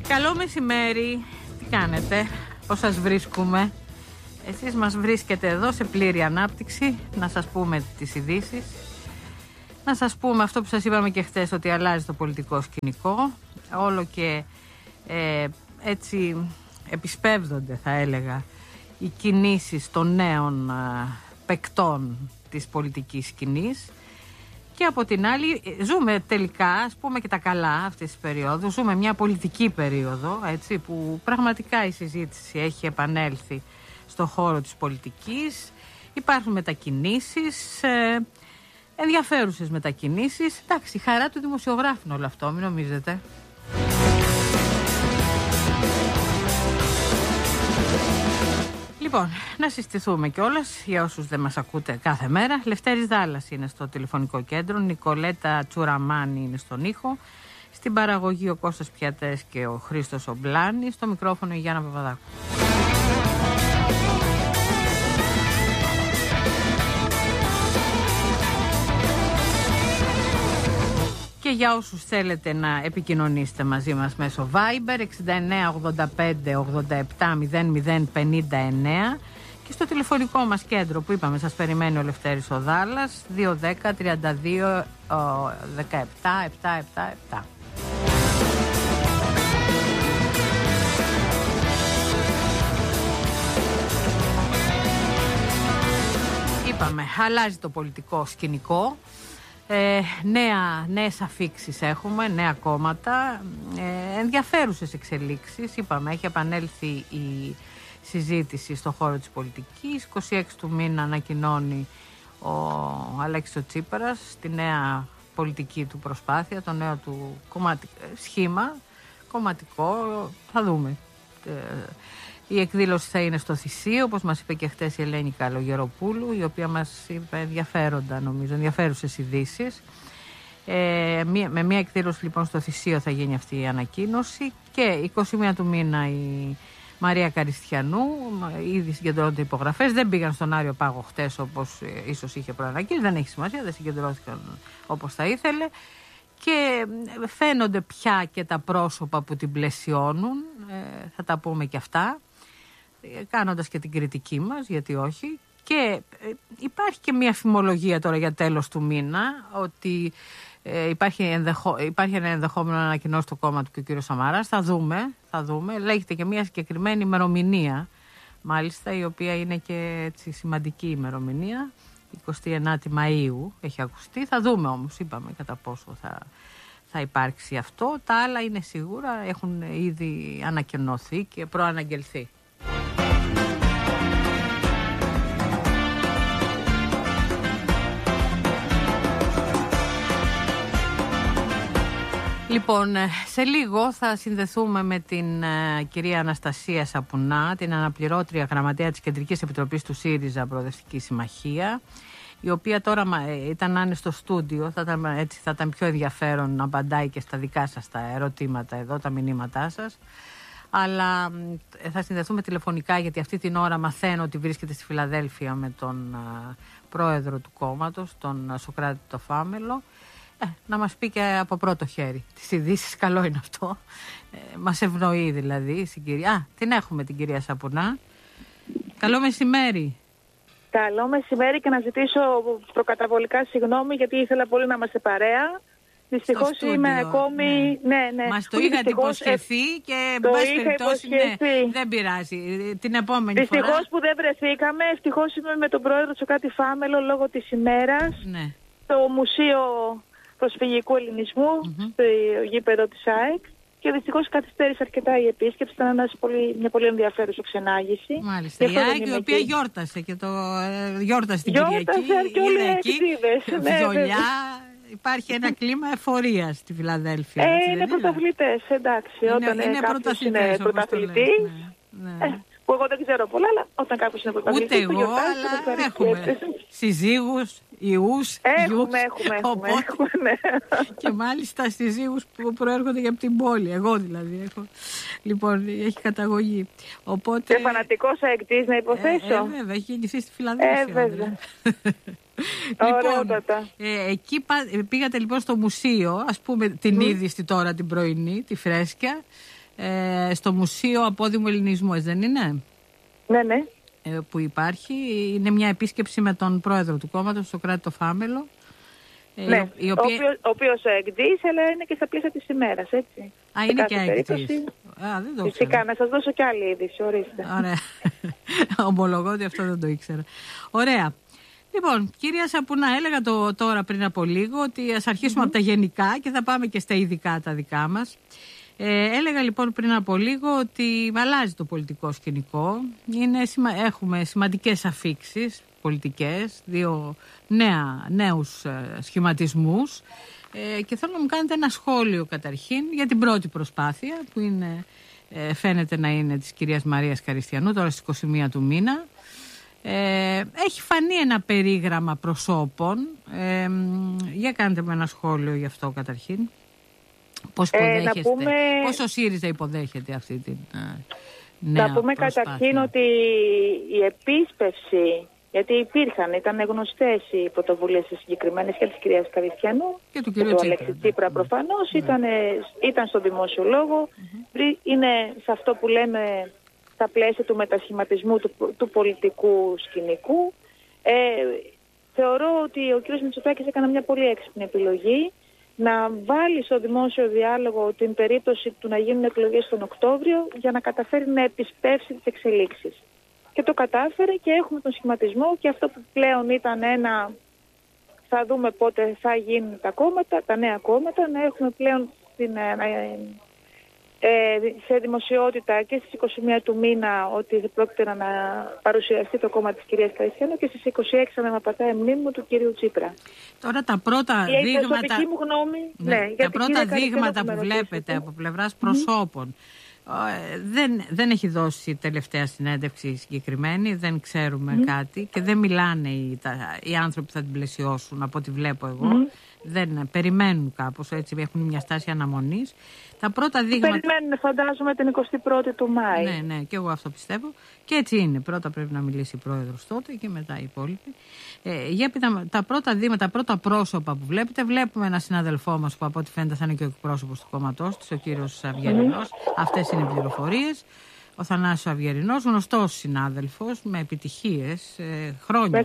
Καλό μεσημέρι. Τι κάνετε, πώς σας βρίσκουμε? Εσείς μας βρίσκετε εδώ σε πλήρη ανάπτυξη. Να σας πούμε τις ειδήσεις. Να σας πούμε αυτό που σας είπαμε και χθες, ότι αλλάζει το πολιτικό σκηνικό. Όλο και έτσι επισπεύδονται, θα έλεγα, οι κινήσεις των νέων παικτών της πολιτικής σκηνής. Και από την άλλη ζούμε τελικά, ας πούμε και τα καλά αυτής της περίοδου, ζούμε μια πολιτική περίοδο, έτσι, που πραγματικά η συζήτηση έχει επανέλθει στον χώρο της πολιτικής. Υπάρχουν μετακινήσεις, ενδιαφέρουσες μετακινήσεις. Εντάξει, χαρά του δημοσιογράφου είναι όλο αυτό, μην νομίζετε. Λοιπόν, να συστηθούμε κιόλας για όσους δεν μας ακούτε κάθε μέρα. Λευτέρης Δάλλας είναι στο τηλεφωνικό κέντρο, Νικολέτα Τσουραμάνη είναι στον ήχο, στην παραγωγή ο Κώστας Πιατές και ο Χρήστος Ομπλάνης, στο μικρόφωνο η Γιάννα Παπαδάκου. Και για όσους θέλετε να επικοινωνήσετε μαζί μας μέσω Viber 69 85 87 00 59 και στο τηλεφωνικό μας κέντρο που είπαμε σας περιμένει ο Λευτέρης ο Δάλλας 210 32 17 777. Είπαμε, αλλάζει το πολιτικό σκηνικό. Νέες αφίξεις έχουμε, νέα κόμματα, ενδιαφέρουσες εξελίξεις. Είπαμε, έχει επανέλθει η συζήτηση στον χώρο της πολιτικής. 26 του μήνα ανακοινώνει ο Αλέξης Τσίπρας τη νέα πολιτική του προσπάθεια, το νέο του σχήμα κομματικό. Θα δούμε. Η εκδήλωση θα είναι στο Θησίο, όπως μας είπε και χτες η Ελένη Καλογεροπούλου, η οποία μας είπε ενδιαφέρουσες ειδήσεις. Με μια εκδήλωση λοιπόν στο Θησίο θα γίνει αυτή η ανακοίνωση και 21 του μήνα η Μαρία Καριστιανού, ήδη συγκεντρώνονται υπογραφές, δεν πήγαν στον Άριο Πάγο χτες όπως ίσως είχε προανακοίνει, δεν έχει σημασία, δεν συγκεντρώθηκαν όπως θα ήθελε. Και φαίνονται πια και τα πρόσωπα που την πλαισιώνουν, θα τα πούμε και αυτά, κάνοντας και την κριτική μας, γιατί όχι. Και υπάρχει και μια φημολογία τώρα για τέλος του μήνα, ότι υπάρχει ένα ενδεχόμενο να ανακοινώσει το κόμμα του και ο κύριος Σαμαράς. Θα δούμε. Λέγεται και μια συγκεκριμένη ημερομηνία, μάλιστα, η οποία είναι και έτσι σημαντική ημερομηνία. 29η Μαΐου έχει ακουστεί. Θα δούμε όμως, είπαμε, κατά πόσο θα υπάρξει αυτό. Τα άλλα είναι σίγουρα, έχουν ήδη ανακοινωθεί και προαναγγελθεί. Λοιπόν, σε λίγο θα συνδεθούμε με την κυρία Αναστασία Σαπουνά, την αναπληρώτρια γραμματέα της Κεντρικής Επιτροπής του ΣΥΡΙΖΑ Προοδευτική Συμμαχία, η οποία τώρα ήταν να είναι στο στούντιο, θα ήταν πιο ενδιαφέρον να απαντάει και στα δικά σας τα ερωτήματα εδώ, τα μηνύματά σας. Αλλά θα συνδεθούμε τηλεφωνικά, γιατί αυτή την ώρα μαθαίνω ότι βρίσκεται στη Φιλαδέλφια με τον πρόεδρο του κόμματος, τον Σωκράτη το Φάμελο. Να μας πει και από πρώτο χέρι τις ειδήσεις, καλό είναι αυτό. Μας ευνοεί δηλαδή η συγκυρία. Την έχουμε την κυρία Σαπουνά. Καλό μεσημέρι. Καλό μεσημέρι και να ζητήσω προκαταβολικά συγγνώμη, γιατί ήθελα πολύ να είμαστε παρέα. Δυστυχώς είμαι ακόμη... Ναι. Μας το είχατε υποσχεθεί και εν πάση περιπτώσει δεν πειράζει. Την επόμενη φορά. Δυστυχώς που δεν βρεθήκαμε. Ευτυχώς είμαι με τον πρόεδρο Σωκράτη Φάμελο λόγω της ημέρας. Ναι. Στο Μουσείο Προσφυγικού Ελληνισμού, στο γήπεδο της ΑΕΚ. Και δυστυχώς καθυστέρησε αρκετά η επίσκεψη. Ήταν μια πολύ ενδιαφέρουσα ξενάγηση. Μάλιστα. Η ΑΕΚ, η οποία γιόρτασε και γιόρτασε την Κυριακή. Γιόρτασε και όλοι οι εκτίδες. Βιολιά. Υπάρχει ένα κλίμα εφορίας στη Φιλαδέλφια. Είναι πρωταθλητές, εντάξει. Όταν κάποιος είναι πρωταθλητής. Που εγώ δεν ξέρω πολλά, αλλά όταν κάποιος είναι πρωταθλητής. Ούτε εγώ, αλλά έχουμε συζύγους, ιούς, Έχουμε. Και μάλιστα συζύγους που προέρχονται και από την πόλη. Εγώ δηλαδή έχω. Λοιπόν, έχει καταγωγή. Οπότε... Και φανατικός αεκτής, να υποθέσω. Βέβαια, έχει γεννηθεί στη Φιλαδέλφια. Λοιπόν, εκεί πήγατε λοιπόν στο μουσείο, ας πούμε την είδηση τώρα την πρωινή, τη φρέσκια. στο Μουσείο Απόδημου Ελληνισμού, δεν είναι? Ναι, ναι. Που υπάρχει. Είναι μια επίσκεψη με τον πρόεδρο του κόμματος, τον Σωκράτη το Φάμελο. Ναι, ο οποίος εκδείς, αλλά είναι και στα πλαίσια της ημέρας, έτσι. Α, είναι και εκδείς. Δεν το φυσικά, να σας δώσω και άλλη είδηση, ορίστε. Ωραία. Ομολογώ ότι αυτό δεν το ήξερα. Ωραία. Λοιπόν, κυρία Σαπουνά, έλεγα τώρα πριν από λίγο ότι ας αρχίσουμε από τα γενικά και θα πάμε και στα ειδικά τα δικά μας. Έλεγα λοιπόν πριν από λίγο ότι αλλάζει το πολιτικό σκηνικό. Έχουμε σημαντικές αφίξεις πολιτικές, δύο νέους σχηματισμούς και θέλω να μου κάνετε ένα σχόλιο καταρχήν για την πρώτη προσπάθεια που φαίνεται να είναι της κυρίας Μαρίας Καριστιανού τώρα στις 21 του μήνα. Έχει φανεί ένα περίγραμμα προσώπων. Για κάντε με ένα σχόλιο γι' αυτό καταρχήν. Πώς υποδέχεστε, πώς ο ΣΥΡΙΖΑ υποδέχεται αυτή την νέα να πούμε προσπάθεια. Καταρχήν ότι η επίσπευση, γιατί ήταν γνωστές οι πρωτοβουλίες συγκεκριμένες και της κυρίας Καριστιανού και του κυρίου Αλέξη Τσίπρα προφανώς, ήταν στο δημόσιο λόγο, είναι σε αυτό που λέμε στα πλαίσια του μετασχηματισμού του πολιτικού σκηνικού. Θεωρώ ότι ο κ. Μητσοτάκης έκανε μια πολύ έξυπνη επιλογή να βάλει στο δημόσιο διάλογο την περίπτωση του να γίνουν εκλογές τον Οκτώβριο για να καταφέρει να επισπεύσει τις εξελίξεις. Και το κατάφερε και έχουμε τον σχηματισμό και αυτό που πλέον ήταν θα δούμε πότε θα γίνουν τα νέα κόμματα, να έχουμε πλέον σε δημοσιότητα και στις 21 του μήνα ότι πρόκειται να παρουσιαστεί το κόμμα της κυρίας Καριστιανού και στις 26 αναπατάει μνήμη του κυρίου Τσίπρα. Τώρα τα πρώτα δείγματα, μου γνώμη, τα πρώτα δείγματα που βλέπετε από πλευράς προσώπων, δεν έχει δώσει τελευταία συνέντευξη συγκεκριμένη, δεν ξέρουμε κάτι και δεν μιλάνε οι άνθρωποι που θα την πλαισιώσουν από ό,τι βλέπω εγώ. Δεν περιμένουν κάπως, έτσι έχουν μια στάση αναμονής. Τα πρώτα δείγματα... Περιμένουν, φαντάζομαι, την 21η του Μάη. Ναι, και εγώ αυτό πιστεύω. Και έτσι είναι. Πρώτα πρέπει να μιλήσει η πρόεδρος τότε και μετά οι υπόλοιποι. Για πείτε, τα πρώτα δείγματα, τα πρώτα πρόσωπα που βλέπουμε ένα συναδελφό μας που από ό,τι φαίνεται θα είναι και ο εκπρόσωπος του κόμματός της, ο κύριος Αυγερινός. Αυτές είναι οι πληροφορίες. Ο Θανάσης Αυγερινός, γνωστός συνάδελφος με επιτυχίες χρόνια.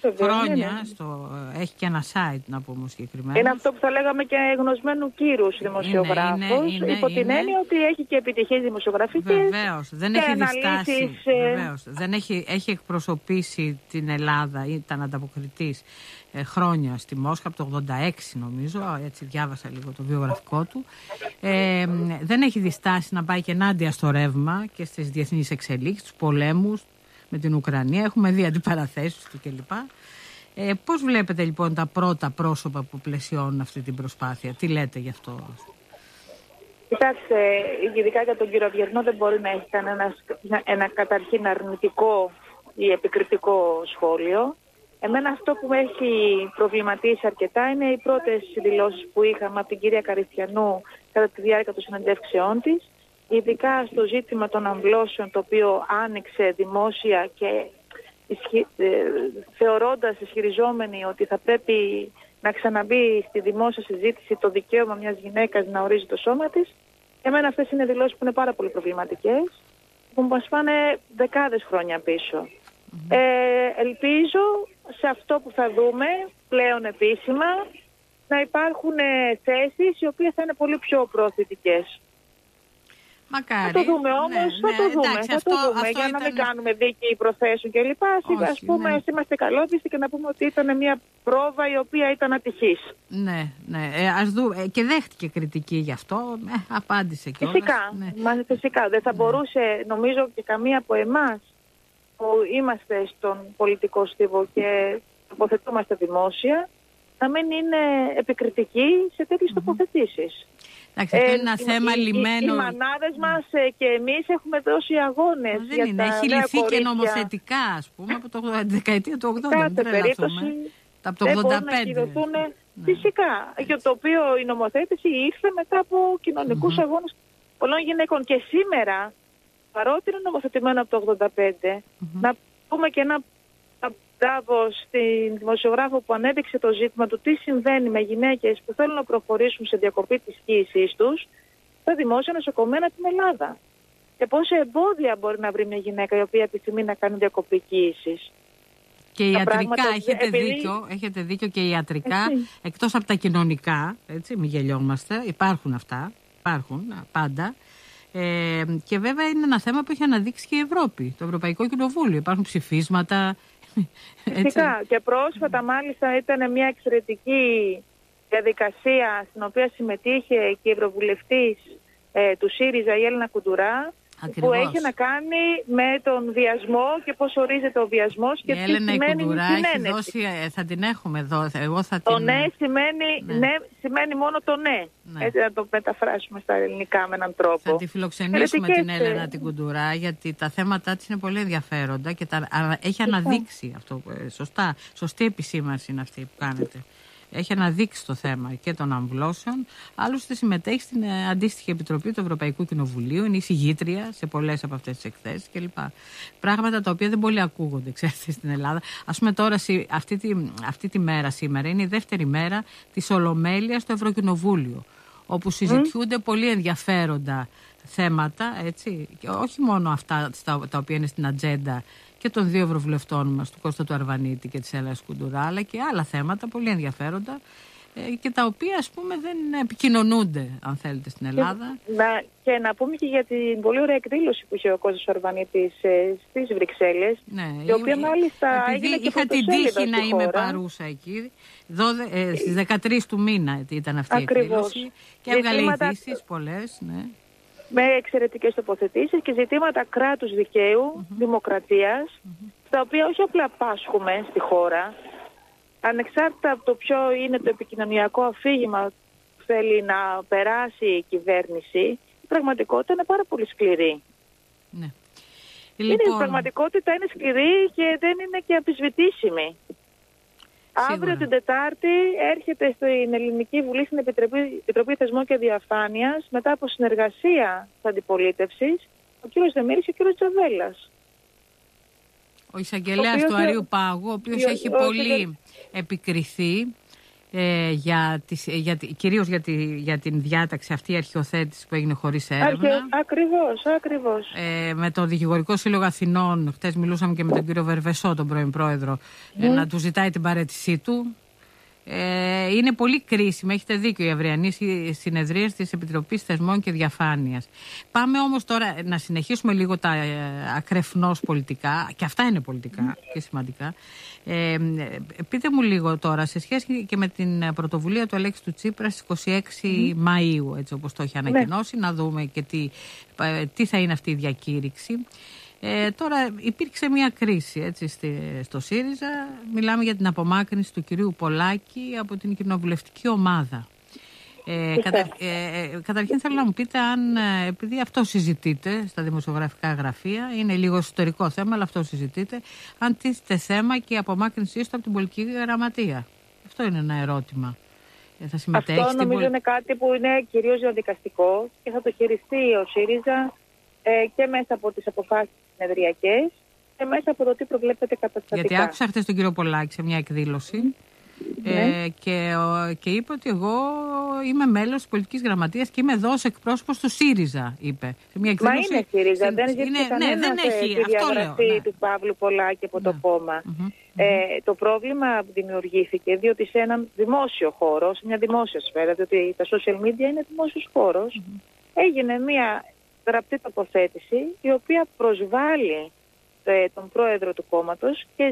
Έχει και ένα site να πούμε συγκεκριμένα. Είναι αυτό που θα λέγαμε και γνωσμένου κύρους δημοσιογράφος. Υπό την έννοια ότι έχει και επιτυχίες δημοσιογραφικές. Βεβαίως. Δεν έχει διστάσει. Δεν έχει εκπροσωπήσει την Ελλάδα, ήταν ανταποκριτής χρόνια στη Μόσχα, από το 86 νομίζω, έτσι διάβασα λίγο το βιογραφικό του. Δεν έχει διστάσει να πάει και ενάντια στο ρεύμα και στις διεθνείς εξελίξεις, τους πολέμους με την Ουκρανία. Έχουμε δει αντιπαραθέσεις του κλπ. Πώς βλέπετε λοιπόν τα πρώτα πρόσωπα που πλαισιώνουν αυτή την προσπάθεια? Τι λέτε γι' αυτό? Κοιτάξτε, ειδικά για τον κύριο Αυγερινό δεν μπορεί να έχει ένα καταρχήν αρνητικό ή επικριτικό σχόλιο. Εμένα αυτό που με έχει προβληματίσει αρκετά είναι οι πρώτες δηλώσεις που είχαμε από την κυρία Καριστιανού κατά τη διάρκεια των συνεντεύξεών της, ειδικά στο ζήτημα των αμβλώσεων, το οποίο άνοιξε δημόσια και ισχυριζόμενη ότι θα πρέπει να ξαναμπεί στη δημόσια συζήτηση το δικαίωμα μιας γυναίκας να ορίζει το σώμα της. Εμένα αυτές είναι δηλώσεις που είναι πάρα πολύ προβληματικές, που μας πάνε δεκάδες χρόνια πίσω. Ελπίζω σε αυτό που θα δούμε πλέον επίσημα να υπάρχουν θέσεις οι οποίες θα είναι πολύ πιο προωθητικές. Μακάρι. Θα το δούμε όμως, θα το δούμε για να μην κάνουμε δίκαιη προθέσεων κλπ. Ας πούμε, είμαστε καλόπιστοι και να πούμε ότι ήταν μια πρόβα η οποία ήταν ατυχής. Ναι. Ας δούμε. Και δέχτηκε κριτική γι' αυτό. Απάντησε κιόλας. Φυσικά. Δεν θα μπορούσε, νομίζω, και καμία από εμάς που είμαστε στον πολιτικό στίβο και τοποθετούμαστε δημόσια, να μην είναι επικριτικοί σε τέτοιες τοποθετήσεις. Αυτό είναι ένα θέμα λυμμένο. Οι μανάδες μας και εμείς έχουμε δώσει αγώνες. Δεν είναι. Έχει λυθεί και νομοθετικά, ας πούμε, από τη δεκαετία του 80. Κάθε περίπτωση από το 85. Δεν μπορούν να κυρωθούν. Φυσικά. Για το οποίο η νομοθέτηση ήρθε μετά από κοινωνικούς αγώνες πολλών γυναικών. Και σήμερα, παρότι είναι νομοθετημένο από το 85, να πούμε και ένα μπράβο στην δημοσιογράφο που ανέδειξε το ζήτημα του τι συμβαίνει με γυναίκες που θέλουν να προχωρήσουν σε διακοπή της κοίησής τους. στα δημόσια νοσοκομεία την Ελλάδα. Και πόσα εμπόδια μπορεί να βρει μια γυναίκα η οποία επιθυμεί να κάνει διακοπή κοίησης. Και ιατρικά, έχετε δίκιο και ιατρικά, εκτός από τα κοινωνικά, έτσι, μην γελιόμαστε, υπάρχουν αυτά, υπάρχουν πάντα. Και βέβαια είναι ένα θέμα που έχει αναδείξει και η Ευρώπη, το Ευρωπαϊκό Κοινοβούλιο. Υπάρχουν ψηφίσματα. Φυσικά. Και πρόσφατα μάλιστα ήταν μια εξαιρετική διαδικασία στην οποία συμμετείχε και η Ευρωβουλευτής του ΣΥΡΙΖΑ, η Έλληνα Κουντουρά, Ακριβώς. που έχει να κάνει με τον βιασμό και πώς ορίζεται ο βιασμός και τι σημαίνει η συνένεση. Θα την έχουμε εδώ. Το ναι σημαίνει, ναι, σημαίνει μόνο το ναι. Έτσι να το μεταφράσουμε στα ελληνικά με έναν τρόπο. Θα τη φιλοξενήσουμε την Έλενα την Κουντουρά, γιατί τα θέματα της είναι πολύ ενδιαφέροντα και έχει αναδείξει αυτό. Σωστή επισήμανση είναι αυτή που κάνετε. Έχει αναδείξει το θέμα και των αμβλώσεων. Άλλωστε συμμετέχει στην αντίστοιχη επιτροπή του Ευρωπαϊκού Κοινοβουλίου, είναι εισηγήτρια σε πολλές από αυτές τις εκθέσεις κλπ. Πράγματα τα οποία δεν πολύ ακούγονται, ξέρετε, στην Ελλάδα. Ας πούμε τώρα, αυτή τη μέρα σήμερα είναι η δεύτερη μέρα της Ολομέλειας στο Ευρωκοινοβούλιο, όπου συζητιούνται πολύ ενδιαφέροντα θέματα, έτσι, και όχι μόνο αυτά τα οποία είναι στην ατζέντα και των δύο ευρωβουλευτών μας, του Κώστα του Αρβανίτη και της Έλενας Κουντουρά, αλλά και άλλα θέματα πολύ ενδιαφέροντα και τα οποία, ας πούμε, δεν επικοινωνούνται, αν θέλετε, στην Ελλάδα. Και να πούμε και για την πολύ ωραία εκδήλωση που είχε ο Κώστας του Αρβανίτης στις Βρυξέλλες, η οποία μάλιστα έγινε και είχα την τύχη να είμαι παρούσα εκεί. Στις 13 του μήνα ήταν αυτή η εκδήλωση και έβγαλε ειδήσεις πολλές, ναι. Με εξαιρετικές τοποθετήσεις και ζητήματα κράτους δικαίου, δημοκρατίας, τα οποία όχι απλά πάσχουμε στη χώρα, ανεξάρτητα από το ποιο είναι το επικοινωνιακό αφήγημα που θέλει να περάσει η κυβέρνηση, η πραγματικότητα είναι πάρα πολύ σκληρή. Ναι. Η πραγματικότητα είναι σκληρή και δεν είναι και αμφισβητήσιμη. Αύριο την Τετάρτη έρχεται στην Ελληνική Βουλή, στην Επιτροπή Θεσμών και Διαφάνειας, μετά από συνεργασία της αντιπολίτευσης, ο κύριος Δεμήρης και ο κύριος Τζαβέλας. Ο εισαγγελέας του Αρείου Πάγου, ο οποίος έχει πολύ επικριθεί κυρίως για την διάταξη αυτή, η αρχιοθέτηση που έγινε χωρίς έρευνα. Ακριβώς. Με το Δικηγορικό Σύλλογο Αθηνών, χτες μιλούσαμε και με τον κύριο Βερβεσό, τον πρώην πρόεδρο, να του ζητάει την παραίτησή του. Είναι πολύ κρίσιμη, έχετε δίκιο, η αυριανή συνεδρία της Επιτροπής Θεσμών και Διαφάνειας. Πάμε όμως τώρα να συνεχίσουμε λίγο τα ακρεφνώς πολιτικά, και αυτά είναι πολιτικά και σημαντικά. Πείτε μου λίγο τώρα, σε σχέση και με την πρωτοβουλία του Αλέξη του Τσίπρα στις 26 Μαΐου, έτσι όπως το έχει ανακοινώσει, να δούμε και τι θα είναι αυτή η διακήρυξη. Τώρα υπήρξε μια κρίση, έτσι, στο ΣΥΡΙΖΑ. Μιλάμε για την απομάκρυνση του κυρίου Πολάκη από την κοινοβουλευτική ομάδα. Καταρχήν θέλω να μου πείτε αν, επειδή αυτό συζητείτε στα δημοσιογραφικά γραφεία, είναι λίγο εσωτερικό θέμα, αλλά αυτό συζητείτε, αν τίθεται θέμα και η απομάκρυνσή του από την πολιτική γραμματεία. Αυτό είναι ένα ερώτημα. Αυτό νομίζω είναι κάτι που είναι κυρίως διαδικαστικό και θα το χειριστεί ο ΣΥΡΙΖΑ και μέσα από τις αποφάσεις συνεδριακές και μέσα από το τι προβλέπεται καταστατικά. Γιατί άκουσα χθες τον κύριο Πολάκη σε μια εκδήλωση και είπε ότι εγώ είμαι μέλος της πολιτικής γραμματείας και είμαι εδώ ως εκπρόσωπος του ΣΥΡΙΖΑ, είπε. Σε μια εκδήλωση, μα είναι ΣΥΡΙΖΑ, δεν ζήτησε κανένας τη διαγραφή του Παύλου Πολάκη από το κόμμα. Το πρόβλημα δημιουργήθηκε διότι σε έναν δημόσιο χώρο, σε μια δημόσια σφαίρα, διότι τα social media είναι δημόσιος χώρος, έγινε μια γραπτή τοποθέτηση η οποία προσβάλλει τον πρόεδρο του κόμματος και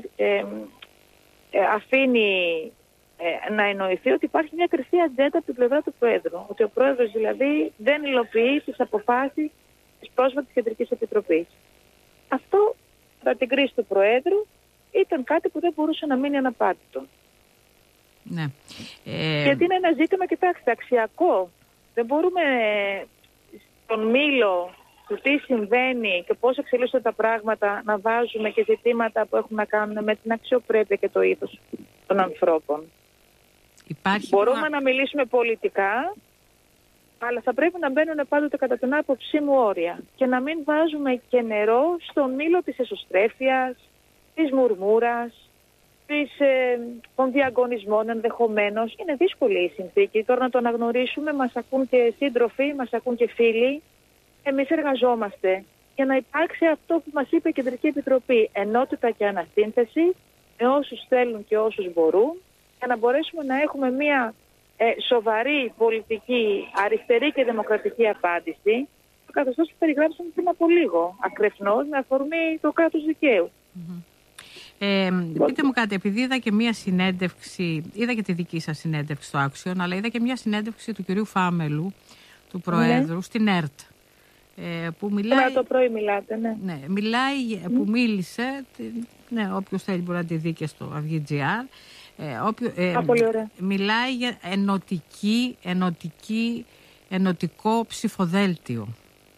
αφήνει να εννοηθεί ότι υπάρχει μια κρυφή ατζέντα από την πλευρά του πρόεδρου. Ότι ο πρόεδρος δηλαδή δεν υλοποιεί τις αποφάσεις της πρόσφατης Κεντρικής Επιτροπής. Αυτό, κατά την κρίση του πρόεδρου, ήταν κάτι που δεν μπορούσε να μείνει αναπάντητο. Ναι. Γιατί είναι ένα ζήτημα, κοιτάξτε, αξιακό. Δεν μπορούμε στον μήλο του τι συμβαίνει και πώς εξελίσσονται τα πράγματα να βάζουμε και ζητήματα που έχουν να κάνουν με την αξιοπρέπεια και το ήθος των ανθρώπων. Μπορούμε να μιλήσουμε πολιτικά, αλλά θα πρέπει να μπαίνουν πάντοτε κατά την άποψή μου όρια και να μην βάζουμε και νερό στον μήλο της εσωστρέφειας, της μουρμούρας, των διαγωνισμών ενδεχομένως. Είναι δύσκολη η συνθήκη. Τώρα να το αναγνωρίσουμε, μας ακούν και σύντροφοι, μας ακούν και φίλοι. Εμείς εργαζόμαστε για να υπάρξει αυτό που μας είπε η Κεντρική Επιτροπή. Ενότητα και ανασύνθεση με όσους θέλουν και όσους μπορούν, για να μπορέσουμε να έχουμε μια σοβαρή πολιτική, αριστερή και δημοκρατική απάντηση, το καθεστώς που περιγράψαμε πριν από λίγο, ακρεφνώς, με αφορμή το κράτος δικαίου. Πείτε μου κάτι, επειδή είδα και μία συνέντευξη, είδα και τη δική σας συνέντευξη στο Action, αλλά είδα και μία συνέντευξη του κυρίου Φάμελου, του Προέδρου, στην ΕΡΤ. Που μιλάει, το πρωί μιλάτε, ναι. Ναι, μιλάει, που μίλησε, ναι, όποιος θέλει μπορεί να τη δει και στο Αυγή.gr. Πολύ ωραία. Μιλάει για ενωτικό ψηφοδέλτιο.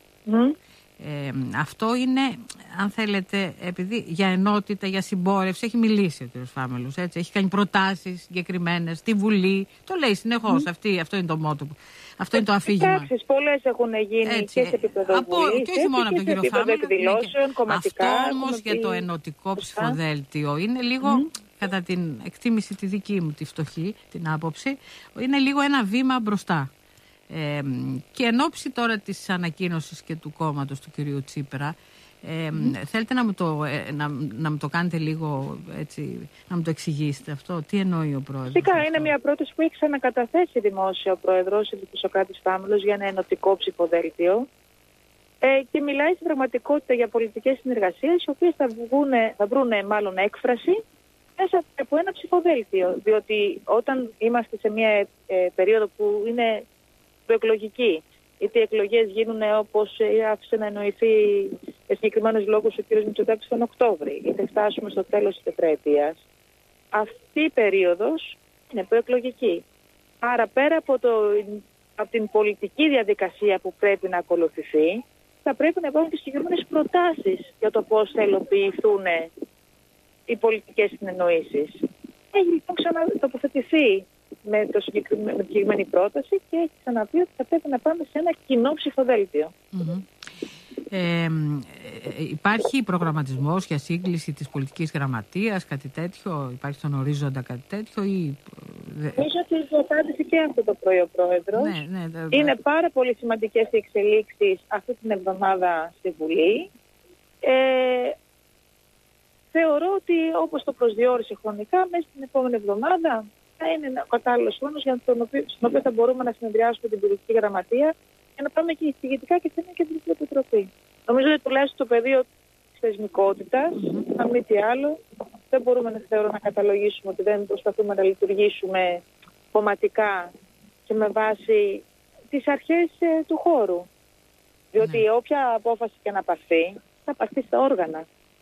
Αυτό είναι, αν θέλετε, επειδή για ενότητα, για συμπόρευση έχει μιλήσει ο κ. Φάμελος, έτσι, έχει κάνει προτάσεις συγκεκριμένες στη Βουλή, το λέει συνεχώς, αυτό είναι το μότο, αυτό είναι το αφήγημα. Πράξεις πολλές έχουν γίνει, έτσι, και σε επίπεδο Βουλής, και όχι μόνο από τον κ. Φάμελο. Αυτό όμως για το ενωτικό ψηφοδέλτιο είναι λίγο, κατά την εκτίμηση τη δική μου, τη φτωχή, την άποψη, είναι λίγο ένα βήμα μπροστά. Και εν ώψη τώρα της ανακοίνωσης και του κόμματος του κυρίου Τσίπρα, θέλετε να μου το κάνετε λίγο έτσι, να μου το εξηγήσετε αυτό, τι εννοεί ο πρόεδρος? Φυσικά είναι μια πρόταση που έχει ξανακαταθέσει δημόσια ο πρόεδρος ο Κράτης Φάμελος για ένα ενωτικό ψηφοδέλτιο, και μιλάει στην πραγματικότητα για πολιτικές συνεργασίες, οι οποίες θα βρουν μάλλον έκφραση μέσα από ένα ψηφοδέλτιο, διότι όταν είμαστε σε μια περίοδο που είναι προεκλογική, είτε οι εκλογές γίνουν όπως άφησε να εννοηθεί για συγκεκριμένους λόγους ο κ. Μητσοτάκης τον Οκτώβρη, είτε φτάσουμε στο τέλος της τετραετίας, αυτή η περίοδος είναι προεκλογική. Άρα πέρα από την πολιτική διαδικασία που πρέπει να ακολουθηθεί, θα πρέπει να υπάρχουν και συγκεκριμένες προτάσεις για το πώς θα υλοποιηθούν οι πολιτικές συνεννοήσεις. Έχει λοιπόν ξανατοποθετηθεί με τη συγκεκριμένη πρόταση και έχει ξαναπεί ότι θα πρέπει να πάμε σε ένα κοινό ψηφοδέλτιο. Υπάρχει προγραμματισμός για σύγκληση της πολιτικής γραμματείας, κάτι τέτοιο, υπάρχει στον ορίζοντα κάτι τέτοιο ή... Νομίζω ότι το απάντησε και αυτό το πρωί ο Πρόεδρος. Είναι πάρα πολύ σημαντικές οι εξελίξεις αυτή την εβδομάδα στη Βουλή. Θεωρώ ότι όπως το προσδιορίσε χρονικά, μέσα στην επόμενη εβδομάδα θα είναι ο κατάλληλος χρόνος στον οποίο θα μπορούμε να συνεδριάσουμε την πολιτική γραμματεία για να πάμε και εισηγητικά και σε μια Κεντρική Επιτροπή. Νομίζω ότι τουλάχιστον το πεδίο της θεσμικότητας, αν μη τι άλλο, δεν μπορούμε να καταλογίσουμε ότι δεν προσπαθούμε να λειτουργήσουμε κομματικά και με βάση τις αρχές του χώρου. Διότι όποια απόφαση και να πάρθει, θα πάρθει στα όργανα.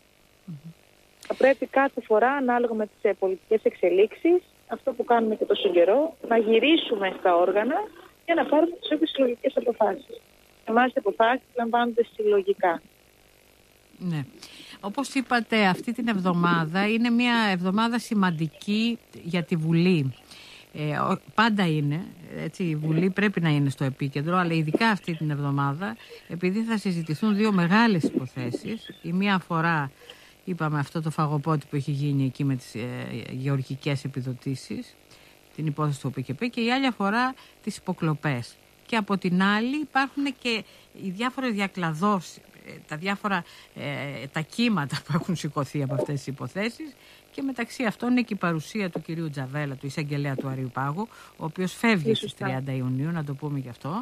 Θα πρέπει κάθε φορά, ανάλογα με τις πολιτικές εξελίξεις, αυτό που κάνουμε και τόσο καιρό, να γυρίσουμε στα όργανα για να πάρουμε τις όποιες συλλογικές αποφάσεις. Εμάς οι αποφάσεις λαμβάνονται συλλογικά. Ναι. Όπως είπατε, αυτή την εβδομάδα είναι μια εβδομάδα σημαντική για τη Βουλή. Πάντα είναι, έτσι, η Βουλή πρέπει να είναι στο επίκεντρο, αλλά ειδικά αυτή την εβδομάδα, επειδή θα συζητηθούν δύο μεγάλες υποθέσεις. Η μία αφορά, είπαμε, αυτό το φαγοπότη που έχει γίνει εκεί με τις γεωργικές επιδοτήσεις, την υπόθεση του ΟΠΚΠ, και η άλλη αφορά τις υποκλοπές. Και από την άλλη υπάρχουν και οι διάφορες διακλαδώσεις, τα διάφορα τα κύματα που έχουν σηκωθεί από αυτές τις υποθέσεις, και μεταξύ αυτών είναι και η παρουσία του κυρίου Τζαβέλα, του εισαγγελέα του Αριουπάγου, ο οποίος φεύγει στις 30 Ιουνίου, να το πούμε γι' αυτό,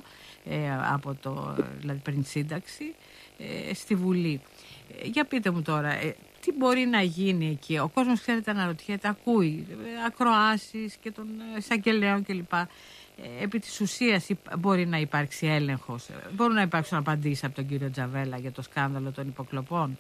δηλαδή πριν σύνταξη, στη Βουλή. Για πείτε μου τώρα, τι μπορεί να γίνει εκεί? Ο κόσμος, ξέρετε, αναρωτιέται, ακούει ακροάσεις και των εισαγγελέων κλπ. Επί της ουσίας μπορεί να υπάρξει έλεγχος? Μπορούν να υπάρξουν απαντήσεις από τον κύριο Τζαβέλα για το σκάνδαλο των υποκλοπών?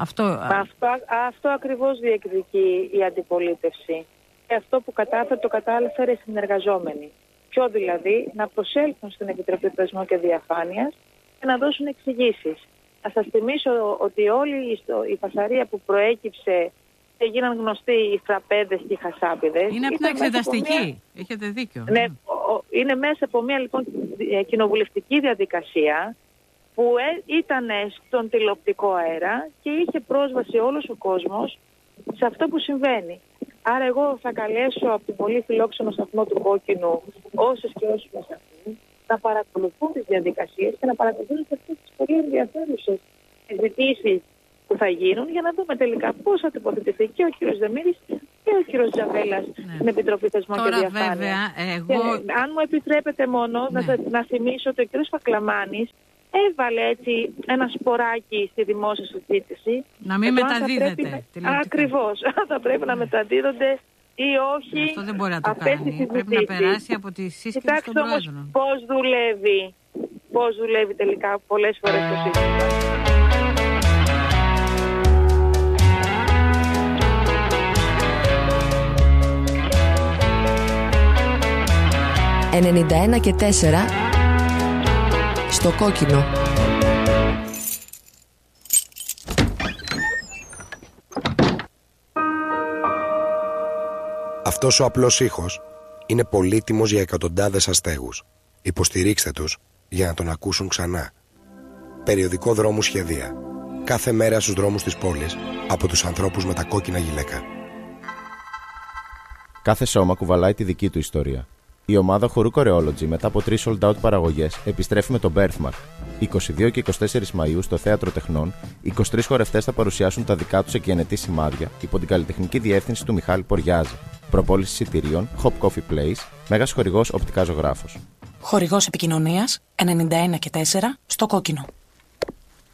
Αυτό ακριβώς διεκδικεί η αντιπολίτευση. Και αυτό που το κατάφερε οι συνεργαζόμενοι. Ποιο δηλαδή? Να προσέλθουν στην Επιτροπή Θεσμών και Διαφάνειας και να δώσουν εξηγήσεις. Να σας θυμίσω ότι όλη η φασαρία που προέκυψε και γίναν γνωστοί οι φραπέδες και οι χασάπιδες. Είναι από την εξεταστική. Έχετε δίκιο. Ναι, είναι μέσα από μια λοιπόν κοινοβουλευτική διαδικασία που ήταν στον τηλεοπτικό αέρα και είχε πρόσβαση όλος ο κόσμος σε αυτό που συμβαίνει. Άρα εγώ θα καλέσω από τον πολύ φιλόξενο σταθμό του Κόκκινου όσες και όσους μας ακούν να παρακολουθούν τις διαδικασίες και να παρακολουθούν αυτές τις πολύ ενδιαφέρουσες συζητήσεις που θα γίνουν για να δούμε τελικά πώς θα τοποθετηθεί και ο κύριος Δεμήρης και ο κύριος Τζαβέλας στην Επιτροπή Θεσμών και Διαφάνειας. Βέβαια, αν μου επιτρέπετε μόνο να θυμίσω ότι ο κύριος Φακλαμάνης έβαλε έτσι ένα σποράκι στη δημόσια συζήτηση. Να μην μεταδίδεται. Ακριβώς. Θα πρέπει να μεταδίδονται ή όχι. Αυτό δεν μπορεί να το κάνει. Πρέπει να περάσει από τη σύσκεψη των Πρόεδρων. Κοιτάξτε όμως πώς δουλεύει τελικά πολλές φορές το σύστημα. «91 και 4» στο Κόκκινο. Αυτός ο απλός ήχος είναι πολύτιμος για εκατοντάδες αστέγους. Υποστηρίξτε τους για να τον ακούσουν ξανά. Περιοδικό Δρόμου Σχεδία. Κάθε μέρα στους δρόμους της πόλης από τους ανθρώπους με τα κόκκινα γυλαίκα. Κάθε σώμα κουβαλάει τη δική του ιστορία. Η ομάδα χορού Choreology μετά από 3 sold out παραγωγές επιστρέφει με το Birthmark. 22 και 24 Μαΐου στο Θέατρο Τεχνών, 23 χορευτές θα παρουσιάσουν τα δικά τους εκγενετή σημάδια υπό την καλλιτεχνική διεύθυνση του Μιχάλη Ποριάζη. Προπόληση εισιτηρίων Hop Coffee Place, μέγας χορηγός Οπτικά Ζωγράφος. Χορηγός επικοινωνίας 91 και 4 στο Κόκκινο.